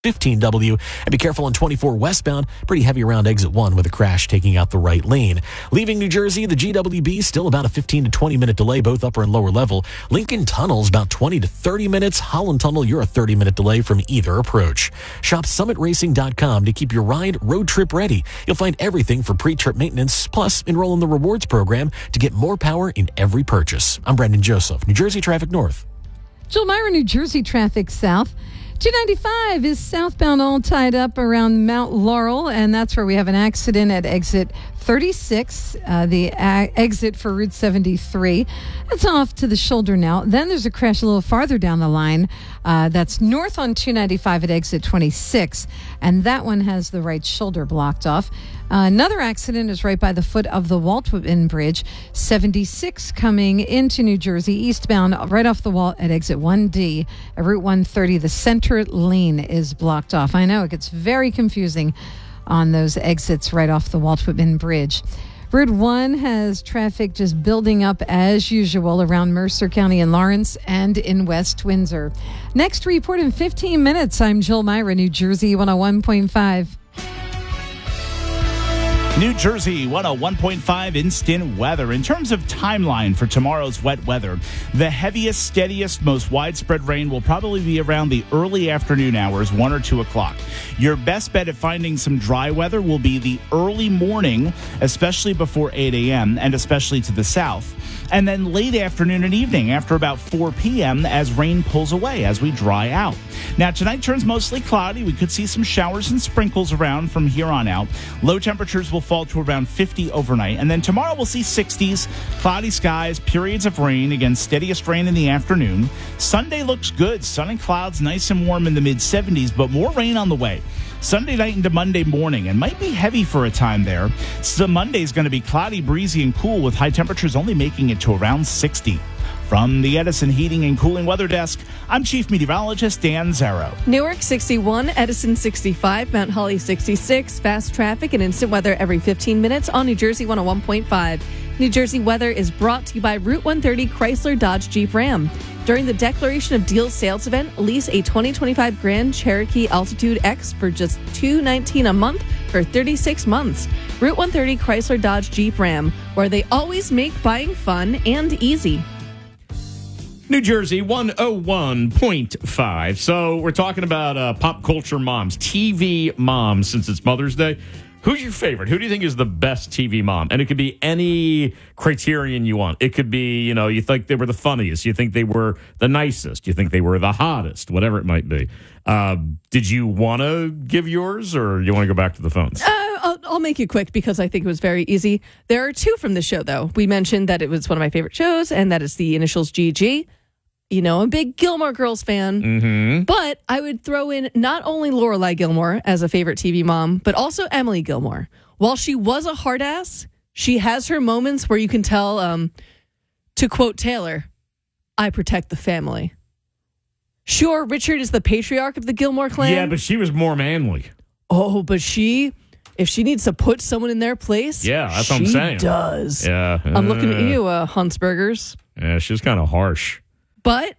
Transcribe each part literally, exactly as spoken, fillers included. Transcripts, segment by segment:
fifteen W, and be careful on twenty-four westbound. Pretty heavy around exit one with a crash taking out the right lane. Leaving New Jersey, the G W B still about a fifteen to twenty minute delay, both upper and lower level. Lincoln Tunnel's about twenty to thirty minutes. Holland Tunnel, you're a thirty minute delay from either approach. Shop summit racing dot com to keep your ride road trip ready. You'll find everything for pre-trip maintenance, plus enroll in the rewards program to get more power in every purchase. I'm Brendan Joseph, New Jersey Traffic North. Jill Myra, New Jersey Traffic South. two ninety-five is southbound all tied up around Mount Laurel, and that's where we have an accident at exit thirty-six, uh, the a- exit for Route seventy-three. It's off to the shoulder now. Then there's a crash a little farther down the line. Uh, that's north on two ninety-five at exit twenty-six, and that one has the right shoulder blocked off. Uh, another accident is right by the foot of the Walt Whitman Bridge, seventy-six coming into New Jersey, eastbound right off the Walt at exit one D. At Route one thirty, the center lane is blocked off. I know it gets very confusing on those exits right off the Walt Whitman Bridge. Route one has traffic just building up as usual around Mercer County and Lawrence and in West Windsor. Next report in fifteen minutes. I'm Jill Myra, New Jersey one oh one point five. New Jersey one oh one point five instant weather. In terms of timeline for tomorrow's wet weather, the heaviest, steadiest, most widespread rain will probably be around the early afternoon hours, one or two o'clock. Your best bet at finding some dry weather will be the early morning, especially before eight a.m. and especially to the south. And then late afternoon and evening after about four p.m. as rain pulls away as we dry out. Now, tonight turns mostly cloudy. We could see some showers and sprinkles around from here on out. Low temperatures will fall to around fifty overnight. And then tomorrow we'll see sixties, cloudy skies, periods of rain. Again, steadiest rain in the afternoon. Sunday looks good. Sun and clouds, nice and warm in the mid-seventies, but more rain on the way. Sunday night into Monday morning, and might be heavy for a time there. So Monday's going to be cloudy, breezy, and cool with high temperatures only making it to around sixty. From the Edison Heating and Cooling Weather Desk, I'm Chief Meteorologist Dan Zarrow. Newark sixty-one, Edison sixty-five, Mount Holly sixty-six. Fast traffic and instant weather every fifteen minutes on New Jersey one oh one point five. New Jersey weather is brought to you by Route one thirty Chrysler Dodge Jeep Ram. During the Declaration of Deals sales event, lease a twenty twenty-five Grand Cherokee Altitude X for just two hundred nineteen dollars a month for thirty-six months. Route one thirty Chrysler Dodge Jeep Ram, where they always make buying fun and easy. New Jersey one oh one point five. So we're talking about uh, pop culture moms, T V moms, since it's Mother's Day. Who's your favorite? Who do you think is the best T V mom? And it could be any criterion you want. It could be, you know, you think they were the funniest. You think they were the nicest. You think they were the hottest, whatever it might be. Uh, did you want to give yours, or you want to go back to the phones? Uh, I'll, I'll make it quick because I think it was very easy. There are two from the show, though. We mentioned that it was one of my favorite shows, and that is the initials G G. You know, I'm a big Gilmore Girls fan, Mm-hmm. but I would throw in not only Lorelai Gilmore as a favorite T V mom, but also Emily Gilmore. While she was a hard ass, she has her moments where you can tell, um, to quote Taylor, I protect the family. Sure, Richard is the patriarch of the Gilmore clan. Yeah, but she was more manly. Oh, but she, if she needs to put someone in their place, Yeah, that's what I'm she saying. does. Yeah. I'm looking at Uh, you, uh, Huntsbergers. Yeah, she's kind of harsh. But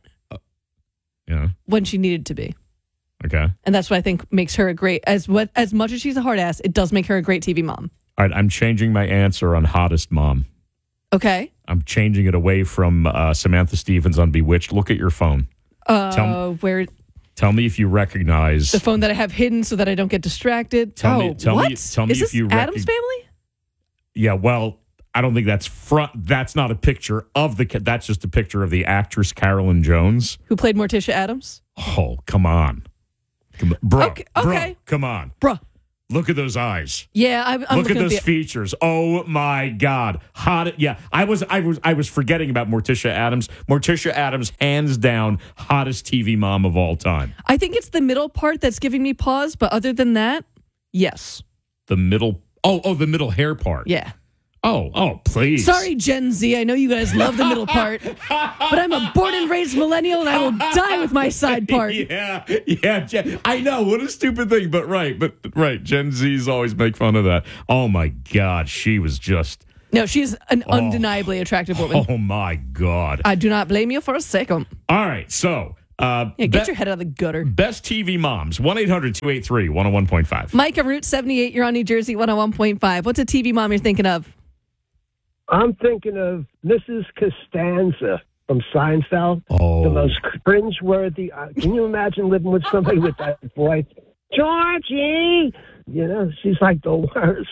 Yeah. when she needed to be. Okay. And that's what I think makes her a great, as what as much as she's a hard ass, it does make her a great T V mom. All right, I'm changing my answer on hottest mom. Okay. I'm changing it away from uh, Samantha Stevens on Bewitched. Look at your phone. Uh, Tell- where Tell me if you recognize the phone that I have hidden so that I don't get distracted. Tell oh, me- tell what? me- tell me Is if this you Adam's recog- family? Yeah, well, I don't think that's front. That's not a picture of the. ca- That's just a picture of the actress Carolyn Jones. Who played Morticia Adams? Oh, come on, come, bro, Okay, okay. bro, come on, Bruh. look at those eyes. Yeah, I, I'm Look at looking those at the, features. Oh my God, hot. Yeah, I was, I was, I was forgetting about Morticia Adams. Morticia Adams, hands down, hottest T V mom of all time. I think it's the middle part that's giving me pause, but other than that, yes. The middle. Oh, oh, the middle hair part. Yeah. Oh, oh, please. Sorry, Gen Z. I know you guys love the middle part, but I'm a born and raised millennial, and I will die with my side part. Yeah, yeah. Gen- I know, what a stupid thing, but right, but right. Gen Zs always make fun of that. Oh my God, she was just. No, she's an undeniably attractive woman. Oh my God. I do not blame you for a second. All right, so Uh, Yeah, get be- your head out of the gutter. Best T V moms, one eight hundred two eight three one oh one point five. Mike on Route seventy-eight, you're on New Jersey one oh one point five. What's a T V mom you're thinking of? I'm thinking of Missus Costanza from Seinfeld. Oh. The most cringeworthy. Uh, can you imagine living with somebody with that voice? Georgie! You know, she's like the worst.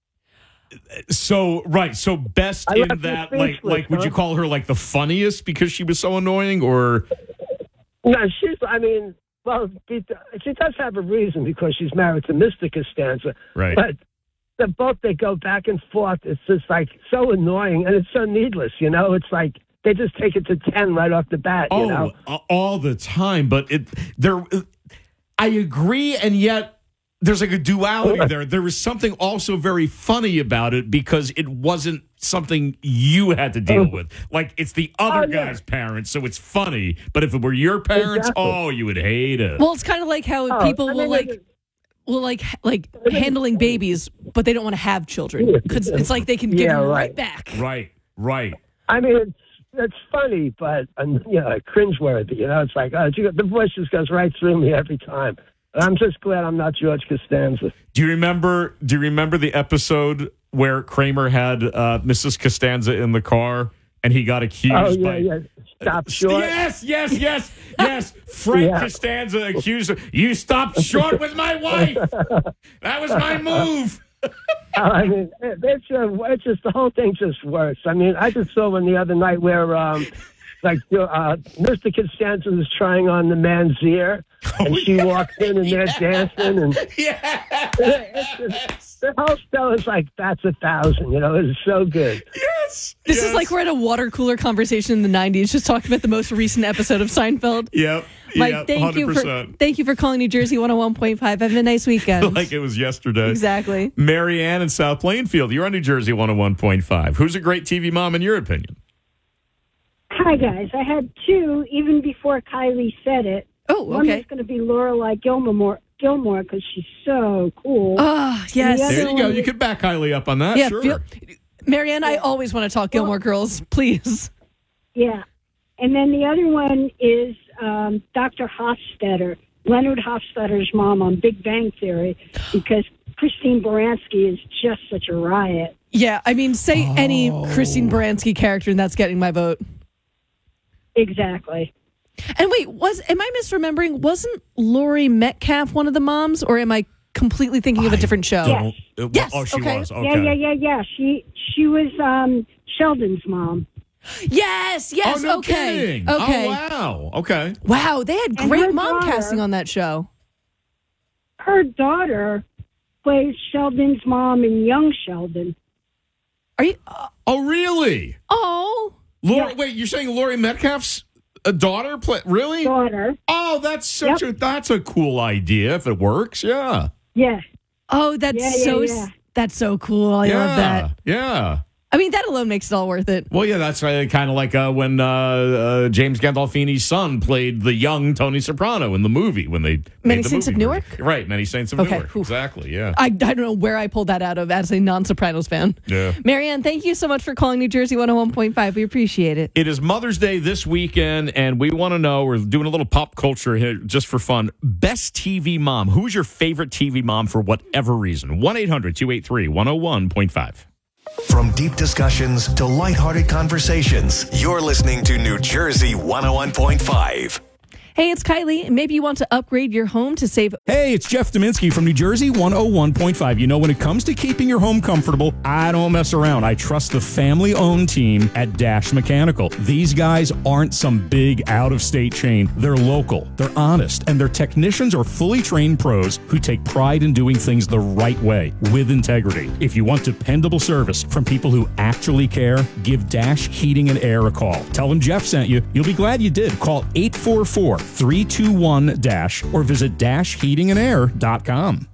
So, right. So, best I in left you that, like, speechless, like, would huh? you call her like the funniest because she was so annoying, or? No, she's, I mean, well, she does have a reason because she's married to Mister Costanza. Right. But the both, they go back and forth. It's just like so annoying and it's so needless, you know? It's like they just take it to ten right off the bat, you Oh, know? a- all the time. But it, there, I agree, and yet there's like a duality there. There was something also very funny about it because it wasn't something you had to deal with. Like, it's the other Oh, yeah. guy's parents, so it's funny. But if it were your parents, Exactly. oh, you would hate it. Well, it's kind of like how Oh, people I will mean, like it- will like like handling babies, but they don't want to have children because it's like they can give Yeah, them right. right. back. right, right. I mean, it's it's funny, but um, you know, cringeworthy. You know, it's like oh, the voice just goes right through me every time. And I'm just glad I'm not George Costanza. Do you remember? Do you remember the episode where Kramer had uh, Missus Costanza in the car and he got accused? Oh yeah, by, yeah. Stop short. Yes, yes, yes, yes. Frank Yeah. Costanza accused her. You stopped short with my wife. That was my move. I mean, it- it's just, it's just the whole thing just works. I mean, I just saw one the other night where, um, like, uh, Mister Costanza was trying on the man's ear, and she walked in and they're dancing, and Yes, it's just, the whole show is like that's a thousand. You know, it's so good. yes. This yes. is like we're at a water cooler conversation in the nineties, just talking about the most recent episode of Seinfeld. Yep. Mike, yep, thank you one hundred for percent. thank you for calling New Jersey one oh one point five. Have a nice weekend. Like it was yesterday. Exactly. Mary Ann in South Plainfield. You're on New Jersey one oh one point five. Who's a great T V mom in your opinion? Hi, guys. I had two even before Kylie said it. Oh, One okay. is going to be Lorelai Gilmore Gilmore because she's so cool. Ah, yes. the other There you go. one- You could back highly up on that. Yeah, sure. feel, Marianne, I always want to talk Gilmore Girls. Please. Yeah. And then the other one is um, Doctor Hofstadter, Leonard Hofstadter's mom on Big Bang Theory, because Christine Baranski is just such a riot. Yeah, I mean, say any Oh. Christine Baranski character, and that's getting my vote. Exactly. And wait, was am I misremembering? Wasn't Lori Metcalf one of the moms, or am I completely thinking of a different show? Yes. Uh, Yes, Oh, she okay. was. Yeah, Okay. yeah, yeah, yeah. She she was um, Sheldon's mom. Yes, yes, Oh, no okay. kidding. Okay. Oh, wow. Okay. Wow, they had And great her mom daughter- casting on that show. Her daughter plays Sheldon's mom in Young Sheldon. Are you? Uh, Oh, really? oh, Laura, Yeah. Wait, you're saying Lori Metcalf's a daughter? Play, really? Daughter. Oh, that's such Yep. a that's a cool idea if it works. Yeah. Yeah. oh, that's Yeah, yeah, so. yeah. That's so cool. I yeah. love that. Yeah. I mean, that alone makes it all worth it. Well, yeah, that's uh, kind of like uh, when uh, uh, James Gandolfini's son played the young Tony Soprano in the movie when they Many made the Saints of movie Newark? version. Right, Many Saints of Okay, Newark. whew. Exactly. Yeah. I, I don't know where I pulled that out of as a non-Sopranos fan. Yeah. Marianne, thank you so much for calling New Jersey one oh one point five. We appreciate it. It is Mother's Day this weekend, and we want to know, we're doing a little pop culture here just for fun. Best T V mom. Who's your favorite T V mom for whatever reason? one eight hundred two eight three one oh one point five. From deep discussions to lighthearted conversations, you're listening to New Jersey one oh one point five. Hey, it's Kylie. Maybe you want to upgrade your home to save. Hey, it's Jeff Dominski from New Jersey one oh one point five. You know, when it comes to keeping your home comfortable, I don't mess around. I trust the family-owned team at Dash Mechanical. These guys aren't some big out-of-state chain. They're local, they're honest, and their technicians are fully trained pros who take pride in doing things the right way, with integrity. If you want dependable service from people who actually care, give Dash Heating and Air a call. Tell them Jeff sent you. You'll be glad you did. Call eight four four, three two one, DASH or visit dash heating and air dot com.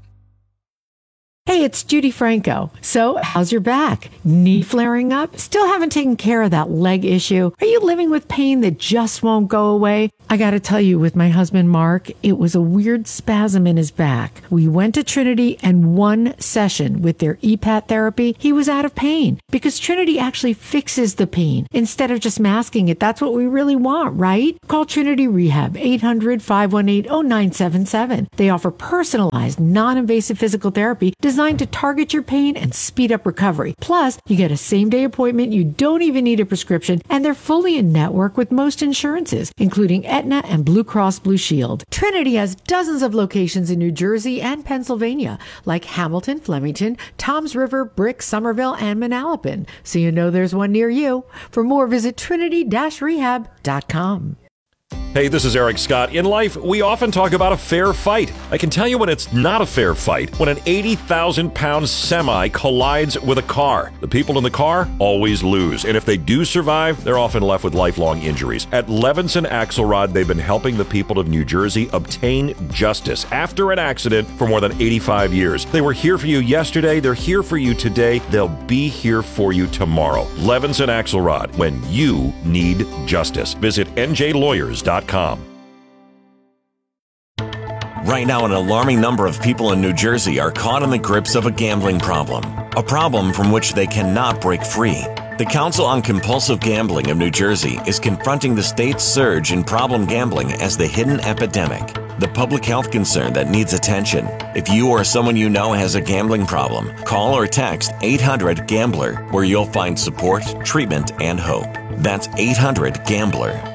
Hey, it's Judy Franco. So, how's your back? Knee flaring up? Still haven't taken care of that leg issue? Are you living with pain that just won't go away? I got to tell you, with my husband, Mark, it was a weird spasm in his back. We went to Trinity, and one session with their E PAT therapy, he was out of pain because Trinity actually fixes the pain instead of just masking it. That's what we really want, right? Call Trinity Rehab, eight hundred, five one eight, oh nine seven seven. They offer personalized, non-invasive physical therapy designed to target your pain and speed up recovery. Plus, you get a same-day appointment. You don't even need a prescription, and they're fully in network with most insurances, including Aetna and Blue Cross Blue Shield. Trinity has dozens of locations in New Jersey and Pennsylvania, like Hamilton, Flemington, Toms River, Brick, Somerville, and Manalapan. So you know there's one near you. For more, visit trinity dash rehab dot com. Hey, this is Eric Scott. In life, we often talk about a fair fight. I can tell you when it's not a fair fight, when an eighty thousand pound semi collides with a car. The people in the car always lose, and if they do survive, they're often left with lifelong injuries. At Levinson Axelrod, they've been helping the people of New Jersey obtain justice after an accident for more than eighty-five years. They were here for you yesterday, they're here for you today, they'll be here for you tomorrow. Levinson Axelrod, when you need justice. Visit N J lawyers dot com. Right now, an alarming number of people in New Jersey are caught in the grips of a gambling problem, a problem from which they cannot break free. The Council on Compulsive Gambling of New Jersey is confronting the state's surge in problem gambling as the hidden epidemic, the public health concern that needs attention. If you or someone you know has a gambling problem, call or text eight hundred gambler, where you'll find support, treatment, and hope. That's eight hundred gambler.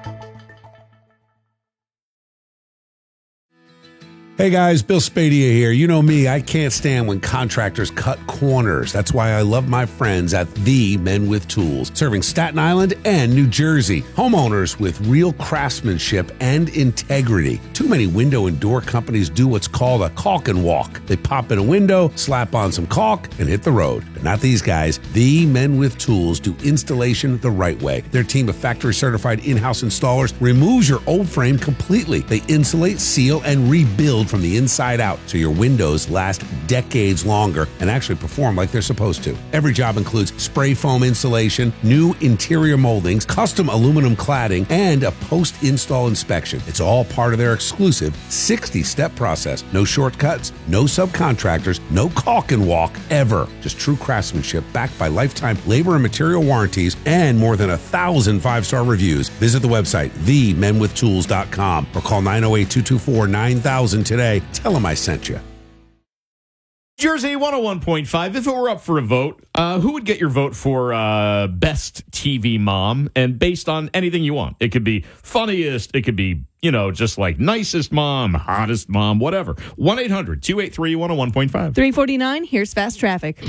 Hey guys, Bill Spadia here. You know me, I can't stand when contractors cut corners. That's why I love my friends at The Men with Tools, serving Staten Island and New Jersey. Homeowners with real craftsmanship and integrity. Too many window and door companies do what's called a caulk and walk. They pop in a window, slap on some caulk, and hit the road. But not these guys. The Men with Tools do installation the right way. Their team of factory-certified in-house installers removes your old frame completely. They insulate, seal, and rebuild from the inside out so your windows last decades longer and actually perform like they're supposed to. Every job includes spray foam insulation, new interior moldings, custom aluminum cladding, and a post-install inspection. It's all part of their exclusive sixty-step process. No shortcuts, no subcontractors, no caulk and walk ever. Just true craftsmanship backed by lifetime labor and material warranties and more than a thousand five-star reviews. Visit the website, the men with tools dot com, or call nine oh eight, two two four, nine thousand today. Tell them I sent you. Jersey one oh one point five. If it were up for a vote, uh, who would get your vote for uh, best T V mom? And based on anything you want. It could be funniest. It could be, you know, just like nicest mom, hottest mom, whatever. one eight hundred, two eight three, one oh one point five. three forty-nine, here's fast traffic.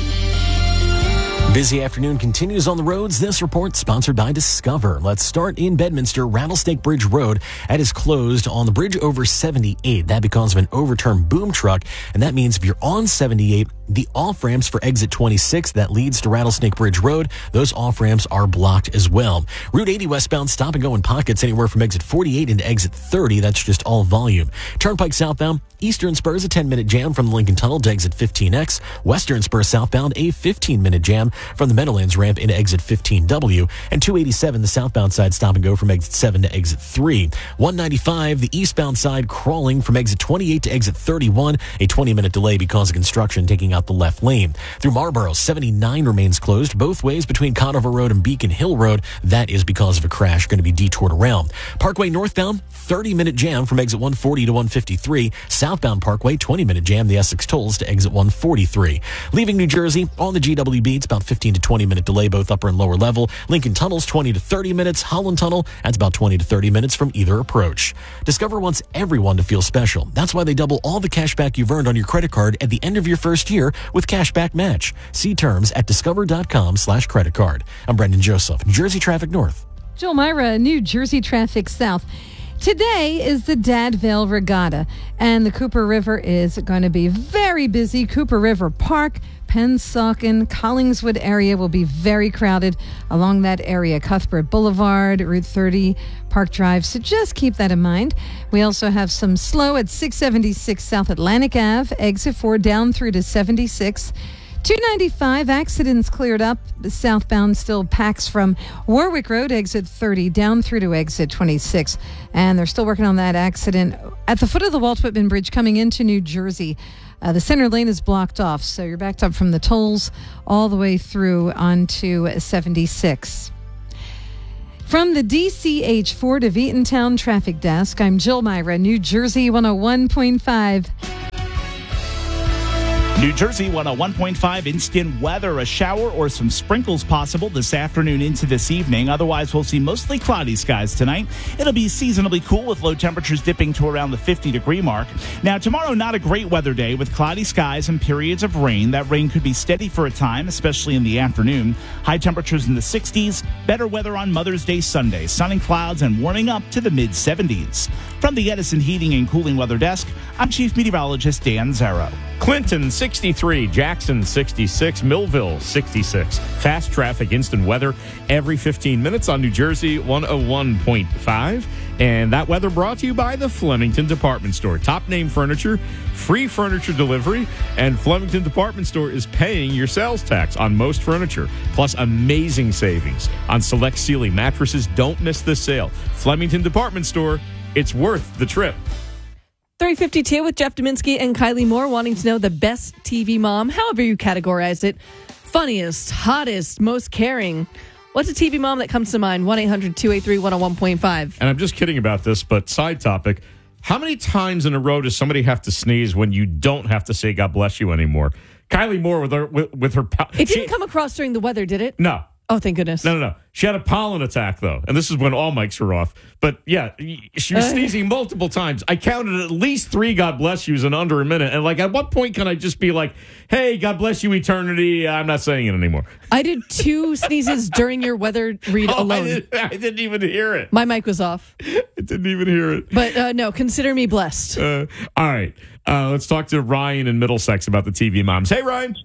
Busy afternoon continues on the roads. This report sponsored by Discover. Let's start in Bedminster. Rattlesnake Bridge Road. That is closed on the bridge over seventy-eight. That because of an overturned boom truck. And that means if you're on seventy-eight, the off-ramps for exit twenty-six that leads to Rattlesnake Bridge Road, those off-ramps are blocked as well. Route eighty westbound, stop and go in pockets anywhere from exit forty-eight into exit thirty. That's just all volume. Turnpike southbound, Eastern Spurs, a ten-minute jam from the Lincoln Tunnel to exit fifteen X. Western Spurs southbound, a fifteen-minute jam from the Meadowlands ramp into exit fifteen W. And two eighty-seven, the southbound side, stop and go from exit seven to exit three. one ninety-five, the eastbound side, crawling from exit twenty-eight to exit thirty-one. A twenty-minute delay because of construction taking out the left lane. Through Marlboro, seventy-nine remains closed both ways between Conover Road and Beacon Hill Road. That is because of a crash, going to be detoured around. Parkway northbound, thirty-minute jam from exit one forty to one fifty-three. Southbound Parkway, twenty-minute jam, the Essex tolls to exit one forty-three. Leaving New Jersey on the G W B, it's about fifteen to twenty minute delay, both upper and lower level. Lincoln Tunnel's twenty to thirty minutes. Holland Tunnel, that's about twenty to thirty minutes from either approach. Discover wants everyone to feel special. That's why they double all the cash back you've earned on your credit card at the end of your first year with Cashback Match. See terms at discover.com slash credit card. I'm Brendan Joseph, New Jersey Traffic North. Joel Myra, New Jersey Traffic South. Today is the Dadville Regatta, and the Cooper River is going to be very busy. Cooper River Park, Pennsauken, Collingswood area will be very crowded along that area. Cuthbert Boulevard, Route thirty, Park Drive. So just keep that in mind. We also have some slow at six seventy-six South Atlantic Avenue, exit four down through to seventy-six. two ninety-five, accidents cleared up. The southbound still packs from Warwick Road, exit thirty, down through to exit twenty-six. And they're still working on that accident at the foot of the Walt Whitman Bridge coming into New Jersey. Uh, the center lane is blocked off, so you're backed up from the tolls all the way through onto seventy-six. From the D C H Ford of Eatontown Traffic Desk, I'm Jill Myra, New Jersey one oh one point five. New Jersey one oh one point five instant weather. A shower or some sprinkles possible this afternoon into this evening. Otherwise, we'll see mostly cloudy skies tonight. It'll be seasonably cool with low temperatures dipping to around the fifty degree mark. Now, tomorrow, not a great weather day with cloudy skies and periods of rain. That rain could be steady for a time, especially in the afternoon. High temperatures in the sixties. Better weather on Mother's Day Sunday. Sun and clouds and warming up to the mid seventies. From the Edison Heating and Cooling Weather Desk, I'm Chief Meteorologist Dan Zarrow. Clinton, sixty-three. Jackson, sixty-six. Millville, sixty-six. Fast traffic, instant weather every fifteen minutes on New Jersey one oh one point five. And that weather brought to you by the Flemington Department Store. Top name furniture, free furniture delivery, and Flemington Department Store is paying your sales tax on most furniture. Plus amazing savings on select Sealy mattresses. Don't miss this sale. Flemington Department Store, it's worth the trip. three fifty-two with Jeff Dominski and Kylie Moore wanting to know the best T V mom, however you categorize it. Funniest, hottest, most caring. What's a T V mom that comes to mind? one eight hundred two eight three one oh one point five. And I'm just kidding about this, but side topic. How many times in a row does somebody have to sneeze when you don't have to say God bless you anymore? Kylie Moore with her with, with her po- It didn't she, come across during the weather, did it? No. Oh, thank goodness. No, no, no. She had a pollen attack, though. And this is when all mics were off. But, yeah, she was sneezing multiple times. I counted at least three God bless yous in under a minute. And, like, at what point can I just be like, hey, God bless you, eternity. I'm not saying it anymore. I did two sneezes during your weather read oh, alone. I didn't, I didn't even hear it. My mic was off. I didn't even hear it. But, uh, no, consider me blessed. Uh, all right. Uh, let's talk to Ryan in Middlesex about the T V moms. Hey, Ryan.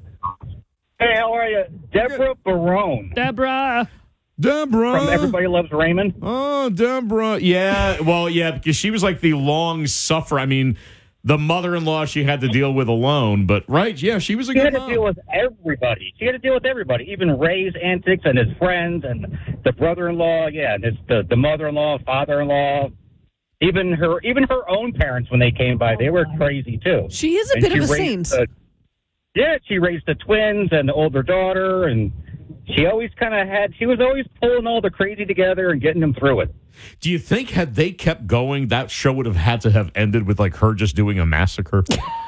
Hey, how are you? Deborah Barone. Deborah. Deborah. From Everybody Loves Raymond. Oh, Deborah. Yeah, well, yeah, because she was like the long sufferer. I mean, the mother-in-law she had to deal with alone, but, right, yeah, she was a she good had mom. to deal with everybody. She had to deal with everybody, even Ray's antics and his friends and the brother-in-law, yeah, and his, the, the mother-in-law, father-in-law. Even her even her own parents, when they came by, they were crazy, too. She is a and bit of a raised saint. The, yeah, she raised the twins and the older daughter, and she always kind of had, she was always pulling all the crazy together and getting them through it. Do you think had they kept going, that show would have had to have ended with, like, her just doing a massacre?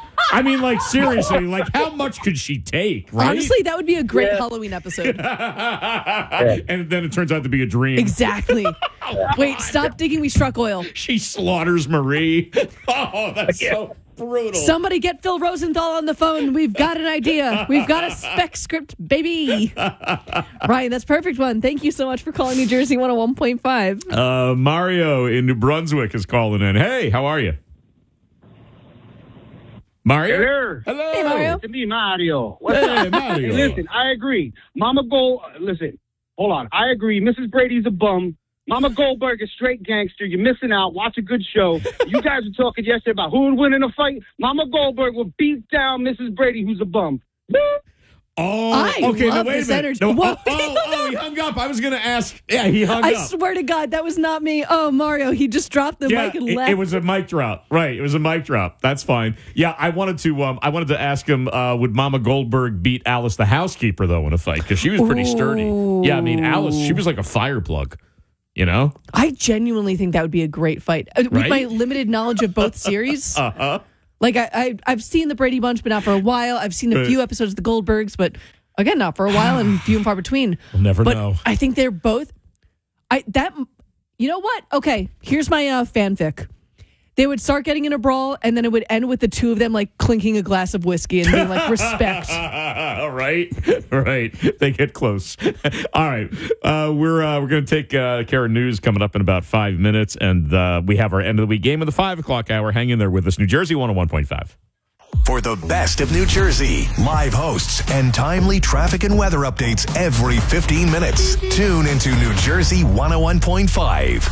I mean, like, seriously, like, how much could she take, right? Honestly, that would be a great Yeah. Halloween episode. And then it turns out to be a dream. Exactly. Wait, stop digging. We struck oil. She slaughters Marie. Oh, that's so brutal. Somebody get Phil Rosenthal on the phone. We've got an idea. We've got a spec script, baby. Ryan, that's a perfect one. Thank you so much for calling New Jersey one oh one point five. Uh, Mario in New Brunswick is calling in. Hey, how are you? Mario? Hello. Hello. Hey, Mario. To me, Mario. What's Hey, up? Mario. Hey, listen, I agree. Mama Gold, listen, hold on. I agree. Missus Brady's a bum. Mama Goldberg is straight gangster. You're missing out. Watch a good show. You guys were talking yesterday about who would win in a fight. Mama Goldberg will beat down Missus Brady, who's a bum. Oh, I okay. love no, wait this a minute. energy. No, Whoa. oh, oh, oh, he hung up. I was going to ask. Yeah, he hung I up. swear to God, that was not me. Oh, Mario, he just dropped the Yeah, mic and it, left. it was a mic drop. Right, it was a mic drop. That's fine. Yeah, I wanted to. Um, I wanted to ask him. Uh, would Mama Goldberg beat Alice the housekeeper though in a fight? Because she was pretty sturdy. Yeah, I mean Alice. She was like a fire plug. You know. I genuinely think that would be a great fight. Uh, With Right? my limited knowledge of both series. Uh huh. Like, I, I, I've seen the Brady Bunch, but not for a while. I've seen a Right. few episodes of the Goldbergs, but again, not for a while and few and far between. We'll never but know. I think they're both. I that you know what? Okay, here's my uh, fanfic. They would start getting in a brawl, and then it would end with the two of them like clinking a glass of whiskey and being like, "Respect." right, right. They get close. All right, uh, we're uh, we're going to take uh, care of news coming up in about five minutes, and uh, we have our end of the week game of the five o'clock hour. Hang in there with us, New Jersey one oh one point five. For the best of New Jersey, live hosts, and timely traffic and weather updates every fifteen minutes. Tune into New Jersey one oh one point five.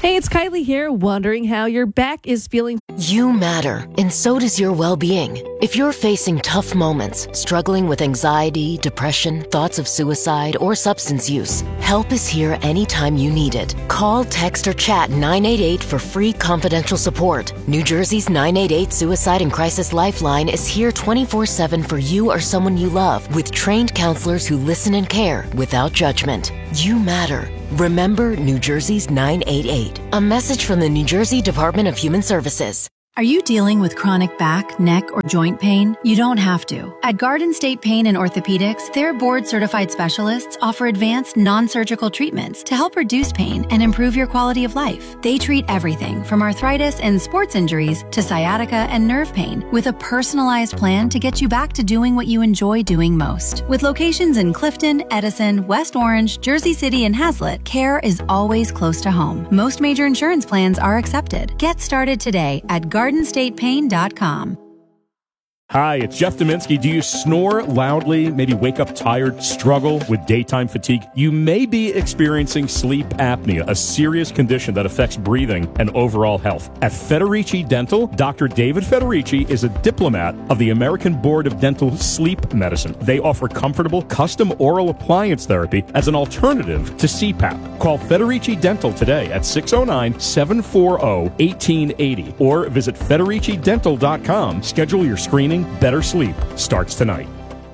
Hey, it's Kylie here, wondering how your back is feeling. You matter, and so does your well-being. If you're facing tough moments, struggling with anxiety, depression, thoughts of suicide, or substance use, help is here anytime you need it. Call, text, or chat nine eight eight for free confidential support. New Jersey's nine eight eight Suicide and Crisis Lifeline is here twenty-four seven for you or someone you love, with trained counselors who listen and care without judgment. You matter. Remember New Jersey's nine eight eight. A message from the New Jersey Department of Human Services. Are you dealing with chronic back, neck, or joint pain? You don't have to. At Garden State Pain and Orthopedics, their board-certified specialists offer advanced non-surgical treatments to help reduce pain and improve your quality of life. They treat everything from arthritis and sports injuries to sciatica and nerve pain with a personalized plan to get you back to doing what you enjoy doing most. With locations in Clifton, Edison, West Orange, Jersey City, and Hazlet, care is always close to home. Most major insurance plans are accepted. Get started today at garden state pain dot com. Hi, it's Jeff Dominski. Do you snore loudly, maybe wake up tired, struggle with daytime fatigue? You may be experiencing sleep apnea, a serious condition that affects breathing and overall health. At Federici Dental, Doctor David Federici is a diplomat of the American Board of Dental Sleep Medicine. They offer comfortable, custom oral appliance therapy as an alternative to C PAP. Call Federici Dental today at six oh nine, seven four zero, one eight eight zero or visit federici dental dot com. Schedule your screening. Better sleep starts tonight.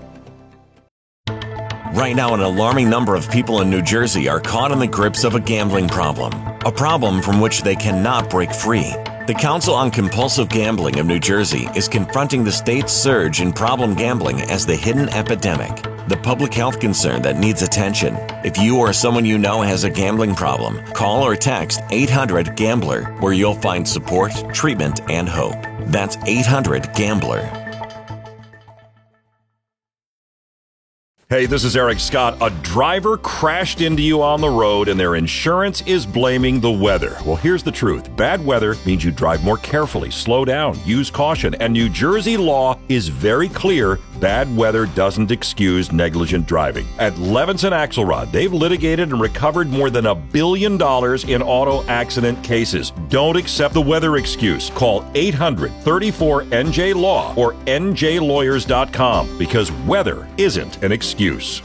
Right now, an alarming number of people in New Jersey are caught in the grips of a gambling problem, a problem from which they cannot break free. The Council on Compulsive Gambling of New Jersey is confronting the state's surge in problem gambling as the hidden epidemic, the public health concern that needs attention. If you or someone you know has a gambling problem, call or text eight hundred gambler, where you'll find support, treatment, and hope. That's eight hundred gambler. Hey, this is Eric Scott. A driver crashed into you on the road and their insurance is blaming the weather. Well, here's the truth. Bad weather means you drive more carefully, slow down, use caution. And New Jersey law is very clear. Bad weather doesn't excuse negligent driving. At Levinson Axelrod, they've litigated and recovered more than a billion dollars in auto accident cases. Don't accept the weather excuse. Call eight hundred, thirty-four, N J law or N J lawyers dot com because weather isn't an excuse.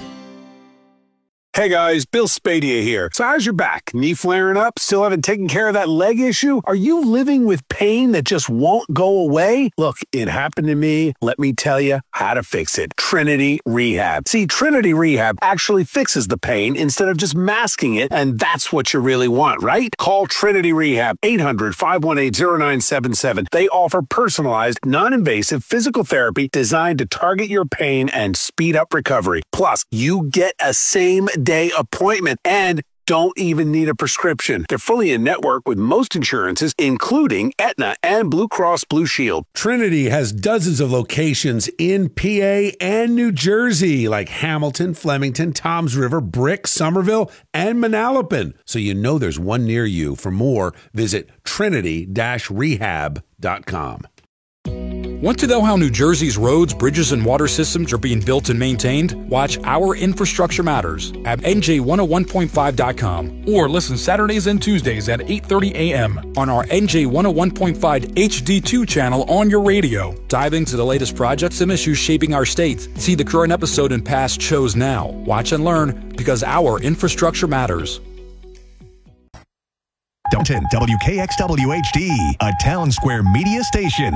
Hey guys, Bill Spadia here. So how's your back? Knee flaring up? Still haven't taken care of that leg issue? Are you living with pain that just won't go away? Look, it happened to me. Let me tell you how to fix it. Trinity Rehab. See, Trinity Rehab actually fixes the pain instead of just masking it, and that's what you really want, right? Call Trinity Rehab, eight hundred, five one eight, zero nine seven seven. They offer personalized, non-invasive physical therapy designed to target your pain and speed up recovery. Plus, you get a same day appointment and don't even need a prescription. They're fully in network with most insurances, including Aetna and Blue Cross Blue Shield. Trinity has dozens of locations in P A and New Jersey, like Hamilton, Flemington, Toms River, Brick, Somerville, and Manalapan. So you know there's one near you. For more, visit trinity dash rehab dot com. Want to know how New Jersey's roads, bridges, and water systems are being built and maintained? Watch Our Infrastructure Matters at N J one oh one point five dot com or listen Saturdays and Tuesdays at eight thirty a.m. on our N J one oh one point five H D two channel on your radio. Dive into the latest projects and issues shaping our state. See the current episode and past shows now. Watch and learn because our infrastructure matters. W K X W H D, a Town Square media station.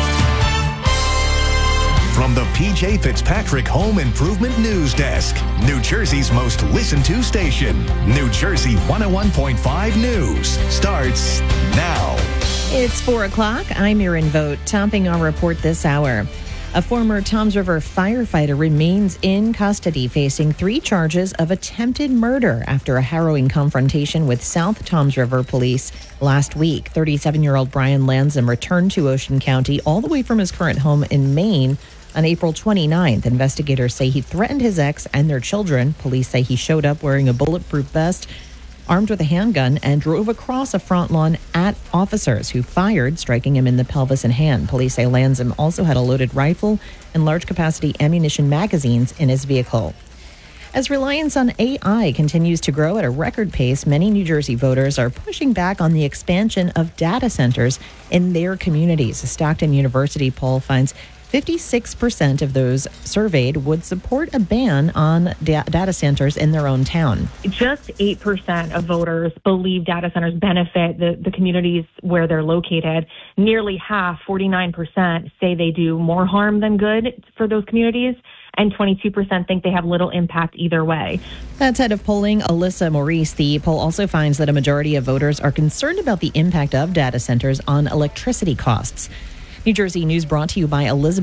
From the P J Fitzpatrick Home Improvement News Desk, New Jersey's most listened to station, New Jersey one oh one point five News, starts now. It's four o'clock. I'm Erin Vogt, topping our report this hour. A former Toms River firefighter remains in custody, facing three charges of attempted murder after a harrowing confrontation with South Toms River police last week. thirty-seven-year-old Brian Lansom returned to Ocean County all the way from his current home in Maine on April twenty-ninth. Investigators say he threatened his ex and their children. Police say he showed up wearing a bulletproof vest, armed with a handgun, and drove across a front lawn at officers who fired, striking him in the pelvis and hand. Police say Lansom also had a loaded rifle and large-capacity ammunition magazines in his vehicle. As reliance on A I continues to grow at a record pace, many New Jersey voters are pushing back on the expansion of data centers in their communities. A Stockton University poll finds fifty-six percent of those surveyed would support a ban on da- data centers in their own town. Just eight percent of voters believe data centers benefit the, the communities where they're located. Nearly half, forty-nine percent, say they do more harm than good for those communities. And twenty-two percent think they have little impact either way. That's head of polling, Alyssa Maurice. The poll also finds that a majority of voters are concerned about the impact of data centers on electricity costs. New Jersey News brought to you by Elizabeth.